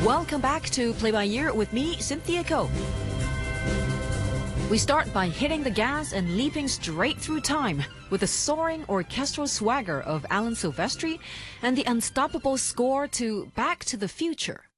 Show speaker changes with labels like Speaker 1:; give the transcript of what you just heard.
Speaker 1: Welcome back to Play by Ear with me, Cynthia Ko. We start by hitting the gas and leaping straight through time with the soaring orchestral swagger of Alan Silvestri and the unstoppable score to Back to the Future.